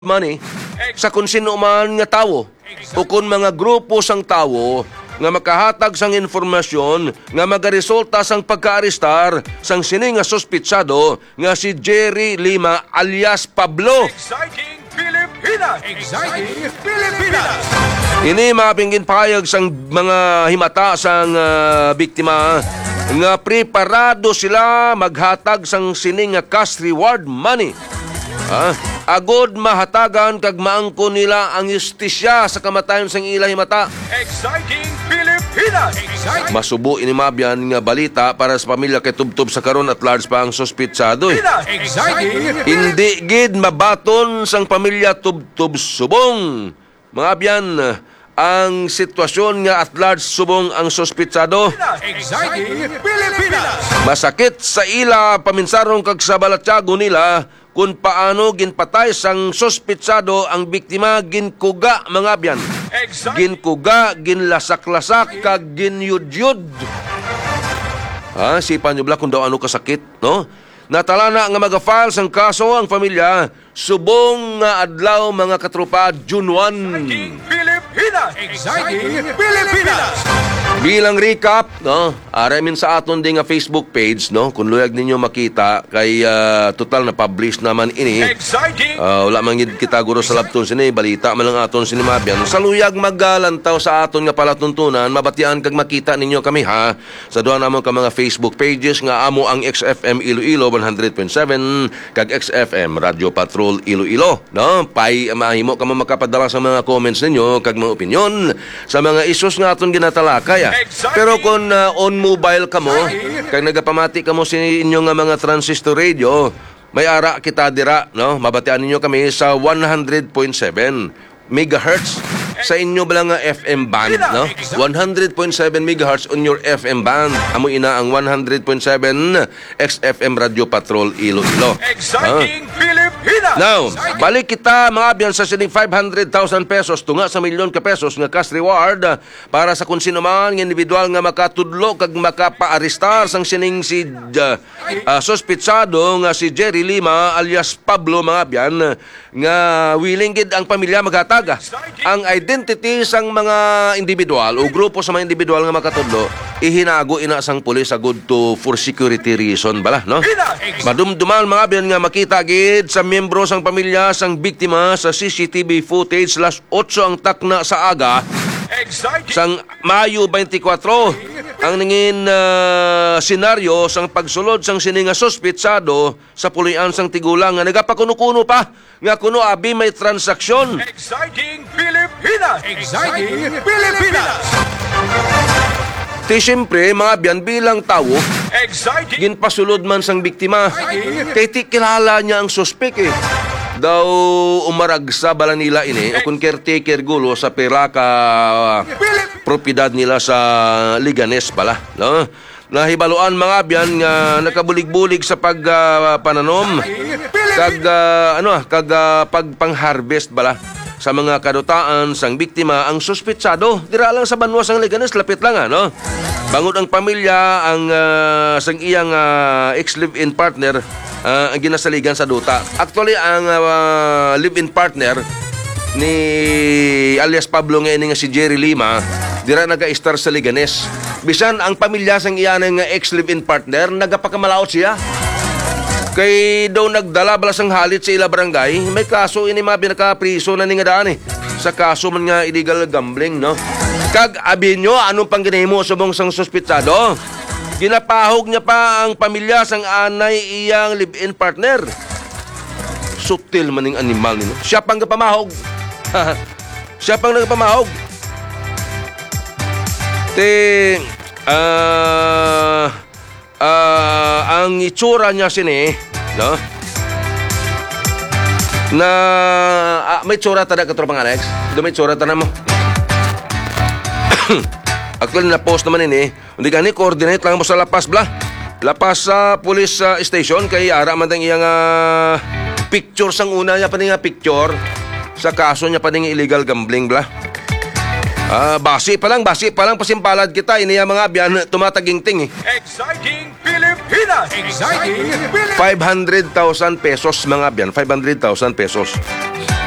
money sa kung sino man nga tawo o kung mga grupo sang tawo nga makahatag sang informasyon nga magaresulta sang pagkaarestar sang sini nga suspitsado nga si Jerry Lima alias Pablo. Exciting Pilipinas! Exciting Pilipinas! Ini mapinggin payag sang mga himata sang biktima nga preparado sila maghatag sang sini nga cash reward money. Agod mahatagan kag maangko nila ang justisya sa kamatayon sang ilang himata. Exciting Pilipinas! Exciting Masubo ini mabyan nga balita para sa pamilya kay tubtob sa karon at large pa ang suspitsado. Exciting Hindi gid mabaton sang pamilya tubtob subong. Mga byan, ang sitwasyon nga at large subong ang suspitsado. Exciting Pilipinas! Masakit sa ila paminsarong kag sa balatyago nila kung paano ginpatay sang suspitsado ang biktima ginkuga mga byan. Ginkuga, ginlasak-lasak kag ginyudyud. Sipan nyo bala kung daw ano kasakit, no? Natalana nga mag-file sang kaso ang pamilya subong nga adlaw mga katropa June 1. Pilipinas! Exciting Pilipinas! Bilang recap, no, aramin sa aton din nga Facebook page, no, kung luyag ninyo makita kay total na publish naman ini. Exciting Wala man gid kita guro sa labton sini balita man lang aton sini mabyan. Sa luyag maggalantaw sa aton nga palatuntunan, mabatian kag makita ninyo kami ha sa duha namon ka mga Facebook pages nga amo ang XFM Iloilo 100.7 kag XFM Radio Patrol Iloilo, no? Pay mahimo ka mo makapadala sa mga comments ninyo kag mga opinion sa mga issues nga aton ginatalakay. Pero kung on mobile ka mo, kag nagapamati ka mo sa inyo nga mga transistor radio, may ara kita dira, no? Mabatian ninyo kami sa 100.7 megahertz sa inyo bala nga FM band, no? 100.7 megahertz on your FM band. Amo ina ang 100.7 XFM Radio Patrol Iloilo. Exciting Pilipinas! Now, balik kita mga abyan sa sining 500,000 pesos tunga sa milyon ka pesos nga cash reward para sa kung sino man nga individual nga makatudlo kag makapaarestar sang sining si suspitsado nga si Jerry Lima alias Pablo mga abyan nga willing gid ang pamilya maghataga ang identity sang mga individual o grupo sa mga individual nga makatudlo ihinago ina sang pulis agud to for security reason bala, no? Madumduman mga abyan nga makita gid sa miyembro sang pamilya sang biktima sa CCTV footage /8 ang takna sa aga sang Mayo 24 ang ningin senaryo sang pagsulod sang sininga suspitsado sa pulian sang tigulang nga nagapakuno-kuno pa nga kuno abi may transaksyon. Exciting Pilipinas! Exciting Pilipinas! Ti siyempre mga biyan bilang tawo Exciting ginpasulod man sang biktima kay ti kilala niya ang suspek daw umarag sa bala nila ini o kung caretaker gulo sa pera ka propiedad nila sa Liganes bala, no? Nahibaluan mga biyan nga nakabulig-bulig sa pagpananom kag pagpang-harvest bala sa mga kadutaan sang biktima ang suspitsado dira lang sa banwa sang Liganes lapit lang no. Bangod ang pamilya ang sang iyang ex-live-in partner ang ginasaligan sa duta. Actually ang live-in partner ni alias Pablo nga si Jerry Lima dira naga-star sa Liganes. Bisan ang pamilya sang iyan nga ex-live-in partner nagapakamalaot siya. Kay daw nagdala bala sang halit sa ila barangay, may kaso ini mga binakapriso na nga daan sa kaso man nga illegal gambling, no? Kag abi nyo, anong pang ginahimo subong sang suspitsado? Ginapahog niya pa ang pamilya sang anay iyang live-in partner. Sutil maning animal nino. Siya pang gapamahog. Siya pang nagpamahog. Ang itsura niya sini, no? Na may tsura tada katropang Alex. May tsura tada mo. Actually na-post naman ini. Hindi gani coordinate lang mo sa Lapas bla. Lapas sa police station kay ara man tang iyang picture sang una niya pa nga picture sa kaso niya pa illegal gambling bla. Basi pa lang pasimpalad kita iniya mga biyan tumatagingting Exciting Pilipinas! Exciting Pilipinas! 500,000 pesos mga biyan, 500,000 pesos.